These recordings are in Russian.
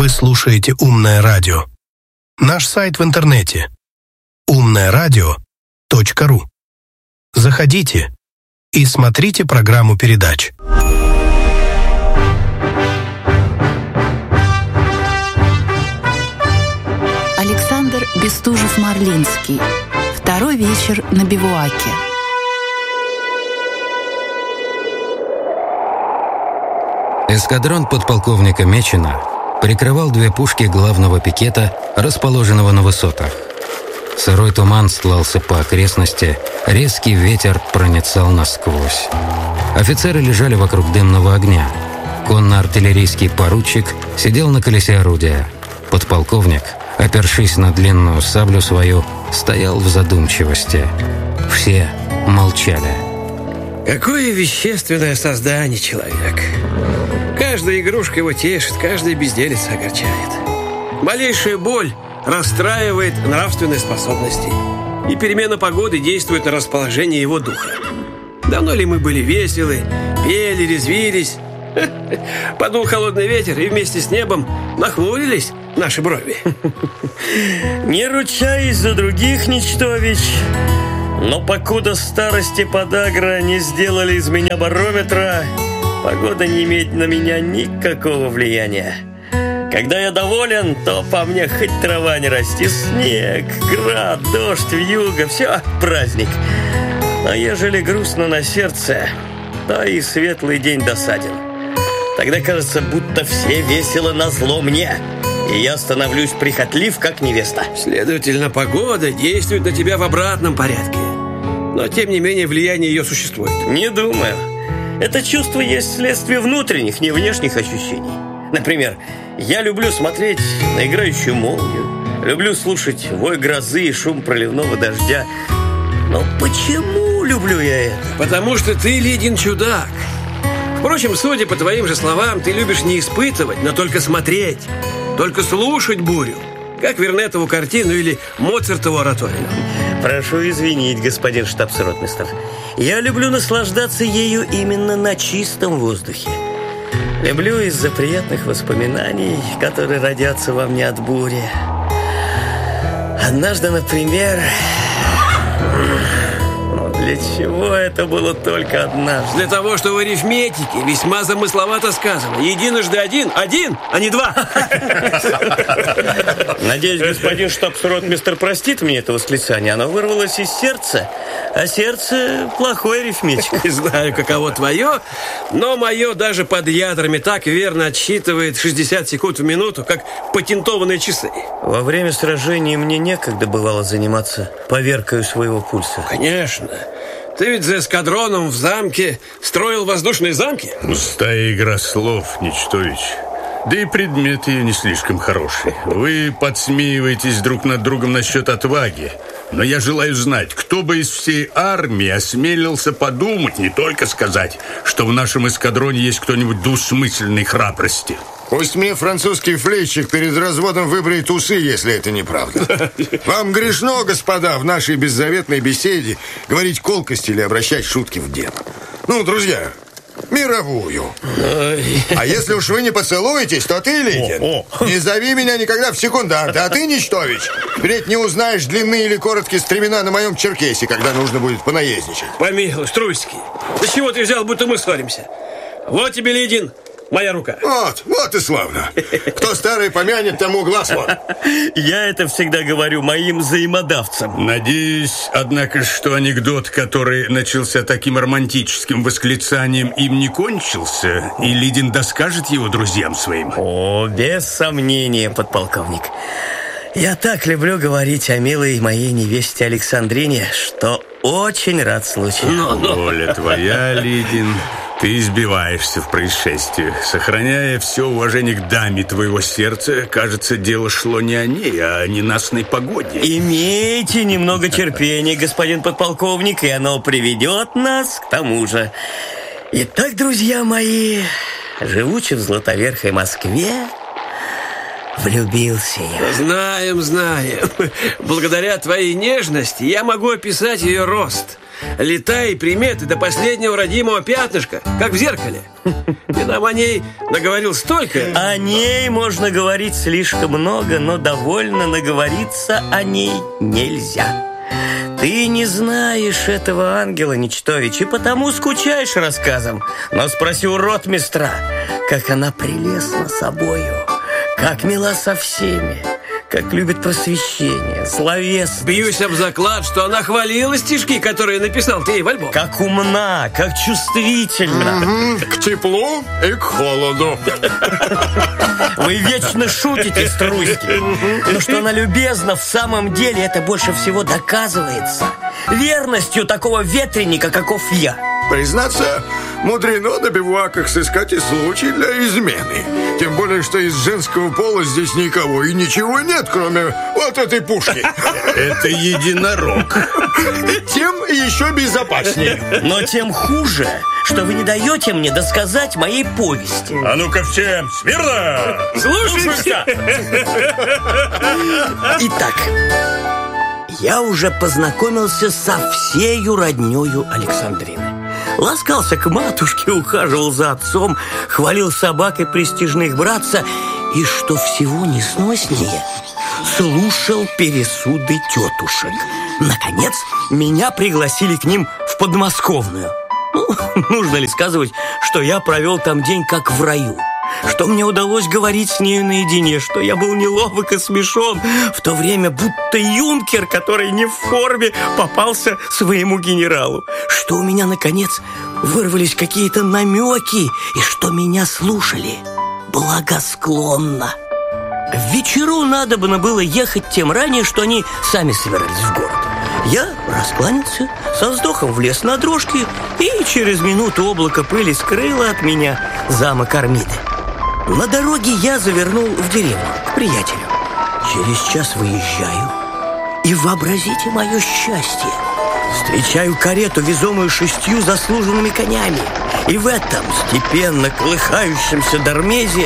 Вы слушаете «Умное радио». Наш сайт в интернете umnoradio.ru. Заходите и смотрите программу передач. Александр Бестужев-Марлинский. Второй вечер на бивуаке. Эскадрон подполковника Мечина прикрывал две пушки главного пикета, расположенного на высотах. Сырой туман стлался по окрестности, резкий ветер проницал насквозь. Офицеры лежали вокруг дымного огня. Конно-артиллерийский поручик сидел на колесе орудия. Подполковник, опершись на длинную саблю свою, стоял в задумчивости. Все молчали. Какое вещественное создание человек. Каждая игрушка его тешит, каждая безделица огорчает. Малейшая боль расстраивает нравственные способности, и перемена погоды действует на расположение его духа. Давно ли мы были веселы, пели, резвились? Подул холодный ветер, и вместе с небом нахмурились наши брови. Не ручаюсь за других, Ничтович, но покуда старости подагра не сделали из меня барометра, погода не имеет на меня никакого влияния. Когда я доволен, то по мне хоть трава не расти. Снег, град, дождь, вьюга, все праздник. А ежели грустно на сердце, то и светлый день досаден. Тогда кажется, будто все весело назло мне, и я становлюсь прихотлив, как невеста. Следовательно, погода действует на тебя в обратном порядке. Но, тем не менее, влияние ее существует. Не думаю. Это чувство есть следствие внутренних, не внешних ощущений. Например, я люблю смотреть на играющую молнию, люблю слушать вой грозы и шум проливного дождя. Но почему люблю я это? Потому что ты, Лидин, чудак. Впрочем, судя по твоим же словам, ты любишь не испытывать, но только смотреть, только слушать бурю, как Вернетову картину или Моцартову ораторию. Прошу извинить, господин штабс-ротмистр. Я люблю наслаждаться ею именно на чистом воздухе. Люблю из-за приятных воспоминаний, которые родятся во мне от бури. Однажды, например... Для чего это было только однажды? Для того, что в арифметике весьма замысловато сказано. Единожды один, а не два. Надеюсь, господин штабс-ротмистр простит мне это восклицание. Оно вырвалось из сердца, а сердце плохой арифметик. Не знаю, каково твое, но мое даже под ядрами так верно отсчитывает 60 секунд в минуту, как патентованные часы. Во время сражений мне некогда бывало заниматься поверкою своего пульса. Конечно. Ты ведь за эскадроном в замке строил воздушные замки? Пустая игра слов, Ничтович. Да и предмет ее не слишком хороший. Вы подсмеиваетесь друг над другом насчет отваги. Но я желаю знать, кто бы из всей армии осмелился подумать, не только сказать, что в нашем эскадроне есть кто-нибудь двусмысленной храбрости. Пусть мне французский флейщик перед разводом выбреет усы, если это неправда. Вам грешно, господа, в нашей беззаветной беседе говорить колкости или обращать шутки в дело. Ну, друзья, мировую. А если уж вы не поцелуетесь, то ты, Лидин, не зови меня никогда в секунданты, а ты, Ничтович, впредь не узнаешь длины или короткие стремена на моем черкесе, когда нужно будет понаездничать. Помилуй, Струйский, да чего ты взял, будто мы ссоримся? Вот тебе, Лидин, моя рука. Вот и славно. Кто старый помянет, тому глаз вон. Я это всегда говорю моим взаимодавцам. Надеюсь, однако, что анекдот, который начался таким романтическим восклицанием, им не кончился, и Лидин доскажет его друзьям своим. О, без сомнения, подполковник. Я так люблю говорить о милой моей невесте Александрине, что очень рад случаю. Воля твоя, Лидин. Ты избиваешься в происшествиях. Сохраняя все уважение к даме твоего сердца, кажется, дело шло не о ней, а о ненастной погоде. Имейте немного терпения, господин подполковник, и оно приведет нас к тому же. Итак, друзья мои, живучи в Златоверхой Москве, влюбился я. Знаем. Благодаря твоей нежности я могу описать ее рост. летай приметы до последнего родимого пятнышка, как в зеркале. Ты нам о ней наговорил столько. О ней можно говорить слишком много, но довольно наговориться о ней нельзя. Ты не знаешь этого ангела, Нечтович, и потому скучаешь рассказом. Но спроси у ротмистра, как она прелестна собою, как мила со всеми, как любит просвещение, словесность. Бьюсь об заклад, что она хвалила стишки, которые написал ты ей в альбом. Как умна, как чувствительна. К теплу и к холоду. Вы вечно шутите, Струйский. Но что она любезна, в самом деле это больше всего доказывается верностью такого ветреника, каков я. Признаться, мудрено на бивуаках сыскать и случай для измены. Тем более, что из женского пола здесь никого и ничего нет, кроме вот этой пушки. Это единорог. Тем еще безопаснее. Но тем хуже, что вы не даете мне досказать моей повести. А ну-ка всем смирно! Слушайся! Итак, я уже познакомился со всею роднёю Александрины. Ласкался к матушке, ухаживал за отцом, хвалил собак и престижных братца, и, что всего несноснее, слушал пересуды тетушек. Наконец, меня пригласили к ним в подмосковную. Нужно ли сказывать, что я провел там день как в раю? Что мне удалось говорить с нею наедине, что я был неловок и смешон, в то время будто юнкер, который не в форме, попался своему генералу. Что у меня, наконец, вырвались какие-то намеки, и что меня слушали благосклонно. В вечеру надобно было ехать тем ранее, что они сами собирались в город. Я раскланялся, со вздохом влез на дрожки, и через минуту облако пыли скрыло от меня замок Армиды. На дороге я завернул в деревню к приятелю. Через час выезжаю, и вообразите мое счастье. Встречаю карету, везомую 6 заслуженными конями, и в этом степенно колыхающемся дармезе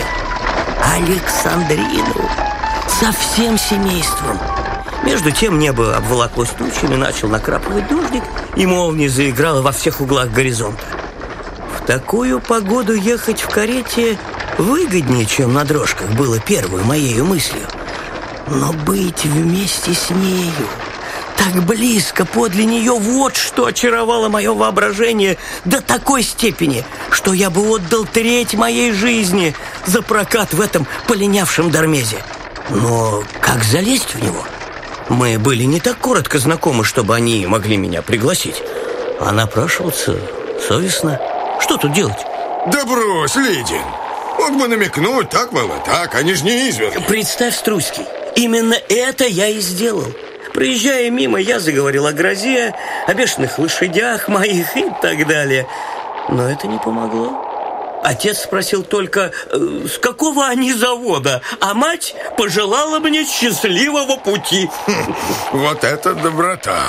Александрину со всем семейством. Между тем небо обволоклось тучами, начал накрапывать дождик, и молния заиграла во всех углах горизонта. В такую погоду ехать в карете выгоднее, чем на дрожках, было первой моею мыслью. Но быть вместе с нею, так близко подле нее, вот что очаровало мое воображение до такой степени, что я бы отдал треть моей жизни за прокат в этом полинявшем дармезе. Но как залезть в него? Мы были не так коротко знакомы, чтобы они могли меня пригласить. А напрашиваться совестно. Что тут делать? Да брось, Лидин. Мог бы намекнуть, так было, так, они же не изверги. Представь, Струйский, именно это я и сделал. Проезжая мимо, я заговорил о грозе, о бешеных лошадях моих и так далее. Но это не помогло. Отец спросил только, с какого они завода, а мать пожелала мне счастливого пути. Вот это доброта.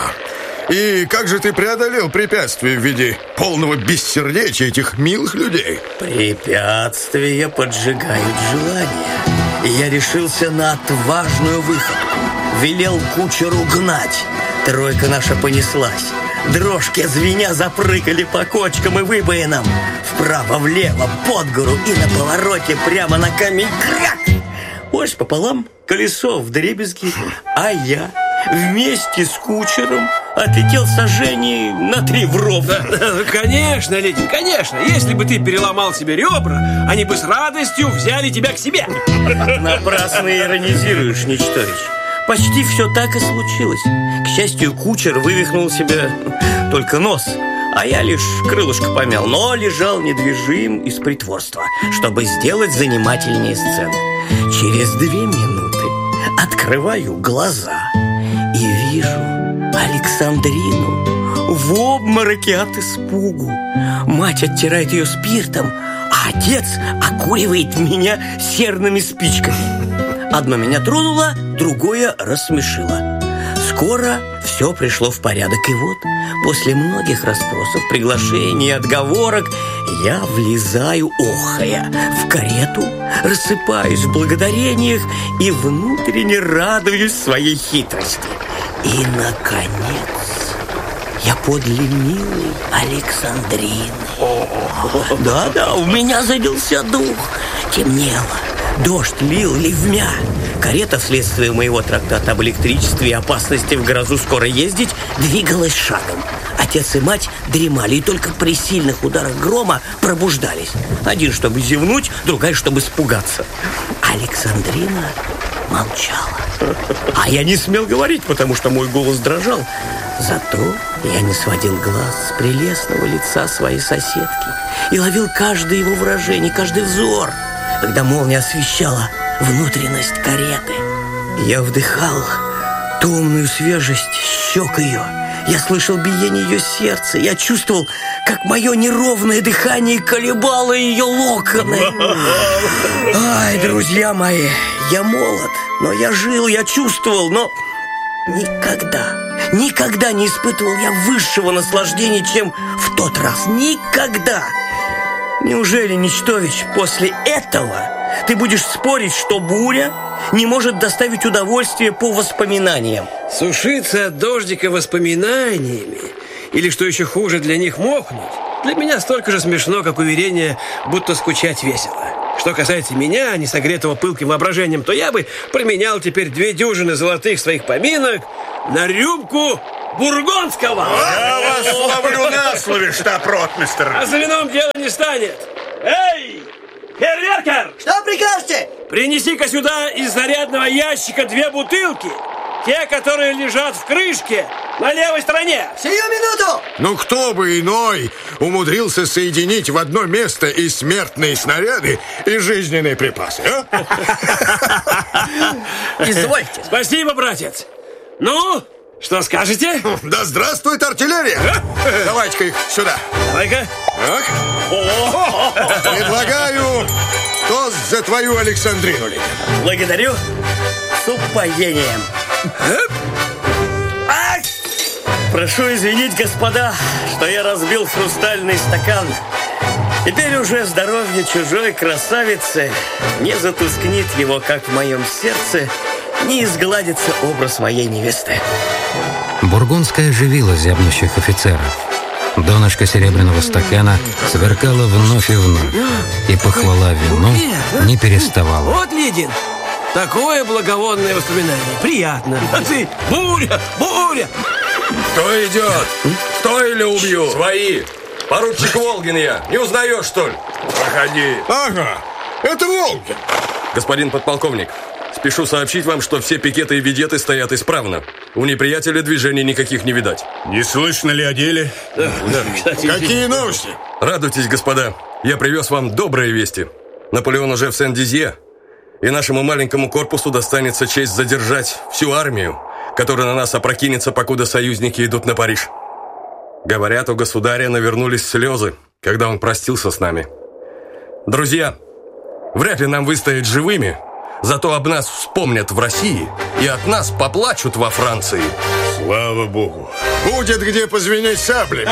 И как же ты преодолел препятствия в виде полного бессердечия этих милых людей? Препятствия поджигают желание. И я решился на отважную выходку. Велел кучеру гнать. Тройка наша понеслась. Дрожки звеня запрыгали по кочкам и выбоинам. Вправо-влево, под гору и на повороте прямо на камень. Крак! Ось пополам, колесо вдребезги, а я вместе с кучером отлетел сожжений на 3 в ров. Конечно, Ледин, конечно. Если бы ты переломал себе ребра, они бы с радостью взяли тебя к себе. Напрасно иронизируешь, Нечтович. Почти все так и случилось. К счастью, кучер вывихнул себе только нос, а я лишь крылышко помял, но лежал недвижим из притворства, чтобы сделать занимательнее сцену. Через 2 минуты открываю глаза и вижу Александрину в обмороке от испугу. Мать оттирает ее спиртом, а отец окуривает меня серными спичками. Одно меня тронуло, другое рассмешило. Скоро все пришло в порядок, и вот после многих расспросов, приглашений, отговорок я влезаю, охая, в карету, рассыпаюсь в благодарениях и внутренне радуюсь своей хитрости. И, наконец, Я подле милой Александрины. Да-да, у меня занялся дух. Темнело, дождь лил ливмя. Карета, вследствие моего трактата об электричестве и опасности в грозу скоро ездить, двигалась шагом. Отец и мать дремали, и только при сильных ударах грома пробуждались. Один, чтобы зевнуть, другая, чтобы испугаться. Александрина молчала. А я не смел говорить, потому что мой голос дрожал. Зато я не сводил глаз с прелестного лица своей соседки и ловил каждое его выражение, каждый взор, когда молния освещала внутренность кареты. Я вдыхал томную свежесть щек ее. Я слышал биение ее сердца. Я чувствовал, как мое неровное дыхание колебало ее локоны. Ай, друзья мои, я молод, но я жил, я чувствовал, но никогда не испытывал я высшего наслаждения, чем в тот раз. Никогда! Неужели, Ничтович, после этого ты будешь спорить, что буря не может доставить удовольствие по воспоминаниям? Сушиться от дождика воспоминаниями, или, что еще хуже, для них мокнуть, для меня столько же смешно, как уверение, будто скучать весело. Что касается меня, не согретого пылким воображением, то я бы променял теперь 2 дюжины золотых своих поминок на рюмку бургундского. Я вас ловлю на слове, штаб-ротмистр. А за вином дело не станет. Эй, фейерверкер! Что прикажете? Принеси-ка сюда из зарядного ящика 2 бутылки. Те, которые лежат в крышке на левой стороне. Сию минуту! Ну, кто бы иной умудрился соединить в одно место и смертные снаряды, и жизненные припасы, а? Извольте. Спасибо, братец. Ну, что скажете? Да здравствует артиллерия! Давайте-ка их сюда. Давай-ка. Так. Предлагаю тост за твою Александрину. Благодарю. С упоением. Ах! Прошу извинить, господа, что я разбил хрустальный стакан. Теперь уже здоровье чужой красавицы не затускнит его, как в моем сердце не изгладится образ моей невесты. Бургундская оживила зябнущих офицеров. Донышко серебряного стакана сверкало вновь и вновь, и похвала вину не переставала. Вот, Лидин, такое благовонное воспоминание. Приятно. А ты буря! Кто идет? Кто или убью? Свои. Поручик Волгин я. Не узнаешь, что ли? Проходи. Ага, это Волгин. Господин подполковник, спешу сообщить вам, что все пикеты и ведеты стоят исправно. У неприятеля движений никаких не видать. Не слышно ли о деле? Да, кстати, Какие новости? Радуйтесь, господа. Я привез вам добрые вести. Наполеон уже в Сен-Дизье. И нашему маленькому корпусу достанется честь задержать всю армию, которая на нас опрокинется, покуда союзники идут на Париж. Говорят, у государя навернулись слезы, когда он простился с нами. Друзья, вряд ли нам выстоять живыми, зато об нас вспомнят в России и от нас поплачут во Франции. Слава Богу. Будет где позвенеть саблями.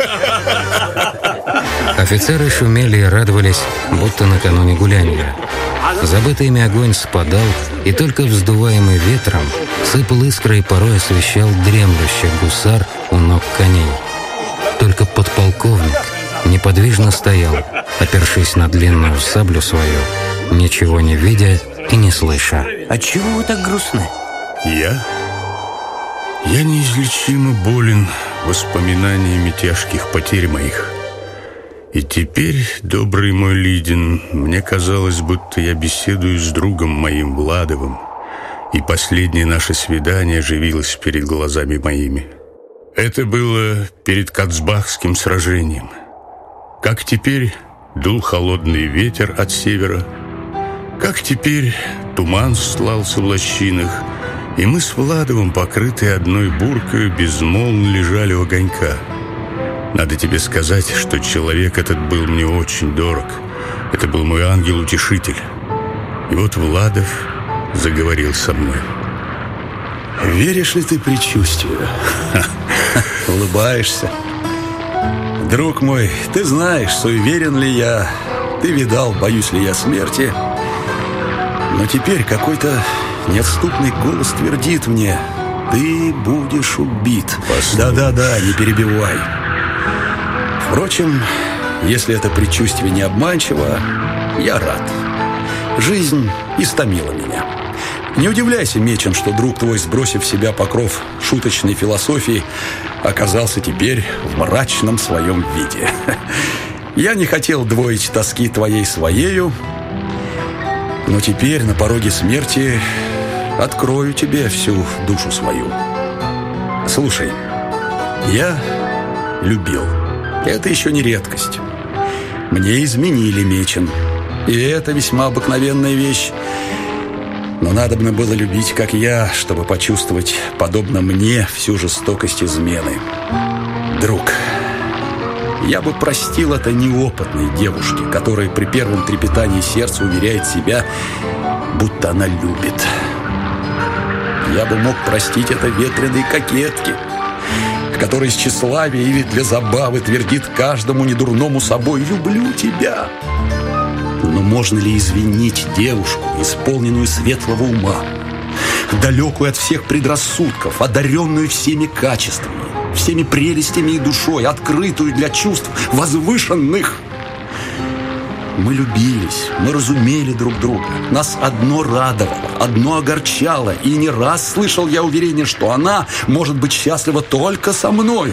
Офицеры шумели и радовались, будто накануне гуляния. Забытый ими огонь спадал, и только вздуваемый ветром сыпал искры и порой освещал дремлющий гусар у ног коней. Только подполковник неподвижно стоял, опершись на длинную саблю свою, ничего не видя и не слыша. Отчего вы так грустны? Я неизлечимо болен воспоминаниями тяжких потерь моих. И теперь, добрый мой Лидин, мне казалось, будто я беседую с другом моим Владовым, и последнее наше свидание оживилось перед глазами моими. Это было перед Кацбахским сражением. Как теперь дул холодный ветер от севера, как теперь туман стлался в лощинах, и мы с Владовым, покрытые одной буркой, безмолвно лежали у огонька. Надо тебе сказать, что человек этот был мне очень дорог. Это был мой ангел-утешитель. И вот Владов заговорил со мной. Веришь ли ты предчувствию? Улыбаешься. Друг мой, ты знаешь, суеверен ли я, ты видал, боюсь ли я смерти. Но теперь какой-то неотступный голос твердит мне: ты будешь убит. Да-да-да, не перебивай. Впрочем, если это предчувствие не обманчиво, я рад. Жизнь истомила меня. Не удивляйся, Мечин, что друг твой, сбросив с себя покров шуточной философии, оказался теперь в мрачном своем виде. Я не хотел двоить тоски твоей своею, но теперь на пороге смерти открою тебе всю душу свою. Слушай, я любил. Это еще не редкость. Мне изменили, Мечин. И это весьма обыкновенная вещь. Но надобно было любить, как я, чтобы почувствовать, подобно мне, всю жестокость измены. Друг, я бы простил это неопытной девушке, которая при первом трепетании сердца уверяет себя, будто она любит. Я бы мог простить это ветреной кокетке, которая из тщеславия или для забавы твердит каждому недурному собой «люблю тебя». Но можно ли извинить девушку, исполненную светлого ума, далекую от всех предрассудков, одаренную всеми качествами, всеми прелестями и душой, открытую для чувств возвышенных? Мы любились, мы разумели друг друга. Нас одно радовало, одно огорчало. И не раз слышал я уверение, что она может быть счастлива только со мною.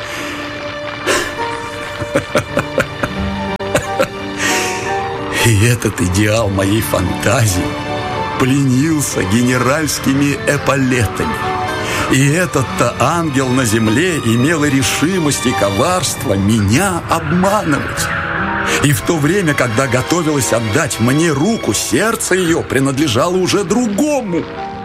И этот идеал моей фантазии пленился генеральскими эполетами. И этот-то ангел на земле имел решимость и коварство меня обманывать. И в то время, когда готовилась отдать мне руку, сердце ее принадлежало уже другому.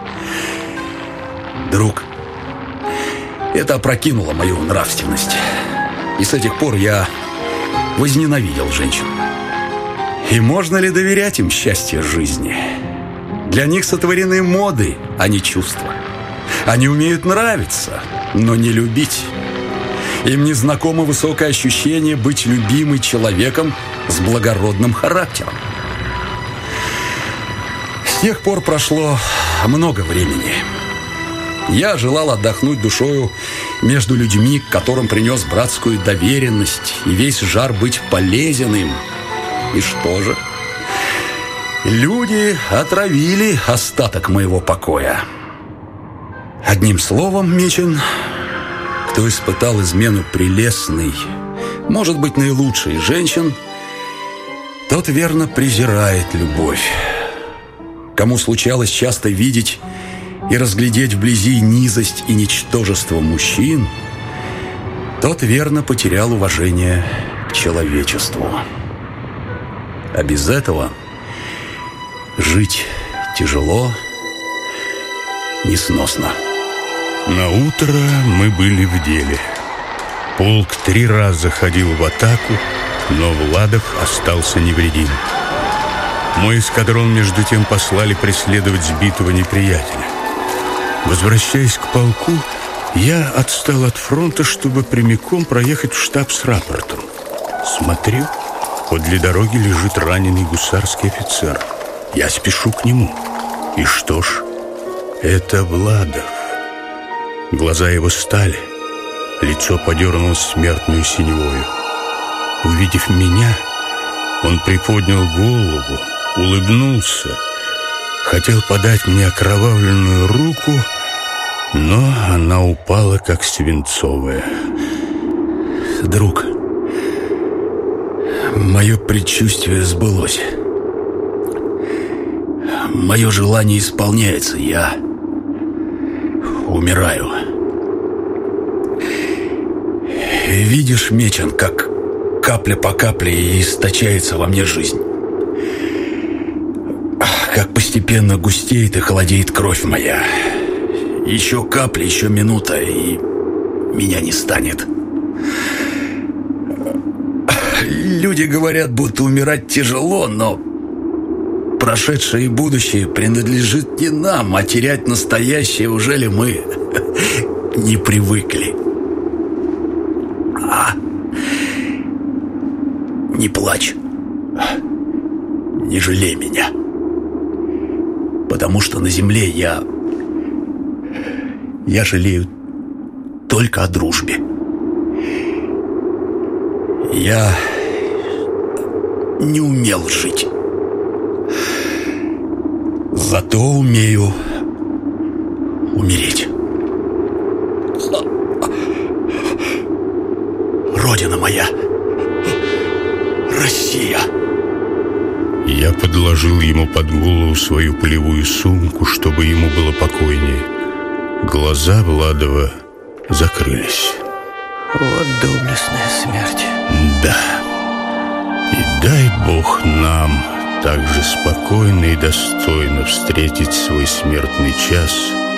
Друг, это опрокинуло мою нравственность. И с этих пор я возненавидел женщин. И можно ли доверять им счастье жизни? Для них сотворены моды, а не чувства. Они умеют нравиться, но не любить. Им не знакомо высокое ощущение быть любимым человеком с благородным характером. С тех пор прошло много времени. Я желал отдохнуть душою между людьми, к которым принес братскую доверенность и весь жар быть полезен им. И что же? Люди отравили остаток моего покоя. Одним словом, Мечин, кто испытал измену прелестной, может быть, наилучшей женщин, тот верно презирает любовь. Кому случалось часто видеть и разглядеть вблизи низость и ничтожество мужчин, тот верно потерял уважение к человечеству. А без этого жить тяжело, несносно. На утро мы были в деле. Полк 3 раза ходил в атаку, но Владов остался невредим. Мой эскадрон, между тем, послали преследовать сбитого неприятеля. Возвращаясь к полку, я отстал от фронта, чтобы прямиком проехать в штаб с рапортом. Смотрю, подле дороги лежит раненый гусарский офицер. Я спешу к нему. И что ж, это Владов. Глаза его стали, лицо подернулось смертную синевою. Увидев меня, он приподнял голову, улыбнулся, хотел подать мне окровавленную руку, но она упала, как свинцовая. Друг, мое предчувствие сбылось. Мое желание исполняется, я умираю. Видишь, Мечин, как капля по капле источается во мне жизнь. Как постепенно густеет и холодеет кровь моя. Еще капля, еще минута, и меня не станет. Люди говорят, будто умирать тяжело, но прошедшее и будущее принадлежит не нам, а терять настоящее уже ли мы не привыкли. Не плачь, не жалей меня, потому что на земле я я жалею только о дружбе. Я не умел жить. Зато умею умереть. Родина моя, Россия. Я подложил ему под голову свою полевую сумку, чтобы ему было покойнее. Глаза Владова закрылись. Вот доблестная смерть. Да. И дай Бог нам так же спокойно и достойно встретить свой смертный час